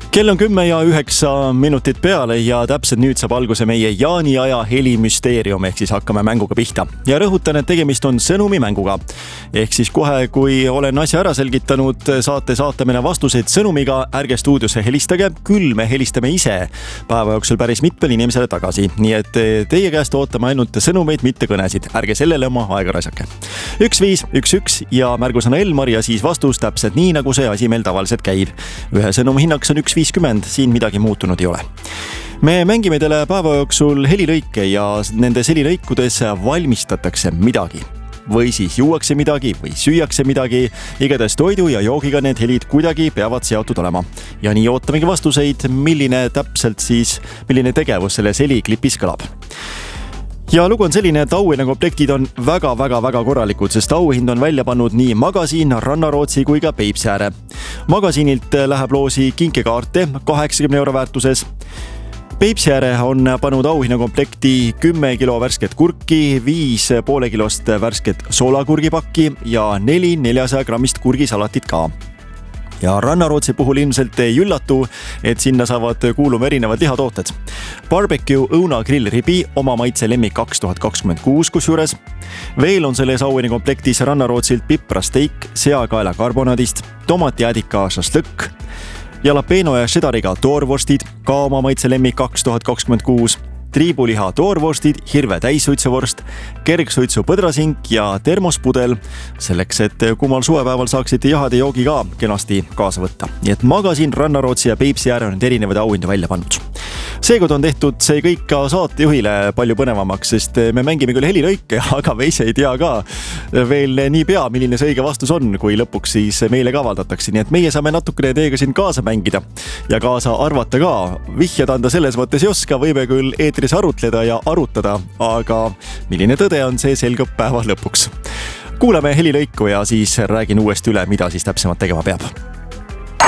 Kell on 10:09 peale ja täpselt nüüd saab alguse meie jaaniaja helimüsteerium, ehk siis hakkame mänguga pihta. Ja rõhutan, et tegemist on sõnumimänguga. Ehk siis kohe, kui olen asja ära selgitanud, saate saata meile vastuseid sõnumiga, ärge stuudiosse helistage, küll me helistame ise päeva jooksul päris mitmele inimesele tagasi. Nii et teie käest ootame ainult sõnumeid, mitte kõnesid. Ärge sellele oma aega raisake. 1511 ja märgusõna Elmar ja siis vastus täpselt nii, nagu see asi meil tavaliselt käib. Ühe sõnumi hinnaks on 1.50, siin midagi muutunud ei ole. Me mängime teile päeva jooksul helilõike ja nendes helilõikudes valmistatakse midagi. Või siis juuakse midagi või süüakse midagi. Igatahes toidu ja joogiga need helid kuidagi peavad seotud olema. Ja nii ootamegi vastuseid, milline tegevus selles heliklipis kõlab. Ja lugu on selline, et auhinnakomplektid on väga korralikud, sest auhind on välja pannud nii Magasiin, Rannarootsi kui ka Peipsiääre. Magasiinilt läheb loosi kinkekaarte 80 euro väärtuses. Peipsiääre on pannud auhinnakomplekti 10 kilo värsket kurki, 5 poole kilost värsket soolakurgipakki ja 4 400 grammist kurgisalatit ka. Ja Rannarootsi puhul ilmselt ei üllatu, et sinna saavad kuuluma erinevad lihatooted. Barbecue õuna grillribi oma maitse lemmik 2026 kusjuures. Veel on selles auhinnakomplektis Rannarootsilt piprasteik seakaela karbonaadist, tomatijäädika šašlõkk, jalapeno ja šedariga toorvorstid, ka oma maitse lemmik 2026, triibuliha toorvorstid, hirve täissuitsuvorst, kergsuitsu põdrasink ja termospudel, selleks, et kummal suvepäeval saaksite jahade joogi ka kenasti kaasa võtta. Nii et Magasiin, Rannarootsi ja Peipsiääre on erinevaid auhindu välja pannud. Seekord on tehtud see kõik ka saatejuhile palju põnevamaks, sest me mängime küll helilõike, aga me ise ei tea ka veel nii pea, milline see õige vastus on, kui lõpuks siis meile ka avaldatakse. Nii et meie saame natukene teiega siin kaasa mängida ja kaasa arvata ka. Vihjad anda selles mõttes ei oska, võime küll eetris arutleda ja arutada, aga milline tõde on, see selgub päeva lõpuks. Kuulame helilõiku ja siis räägin uuesti üle, mida siis täpsemalt tegema peab.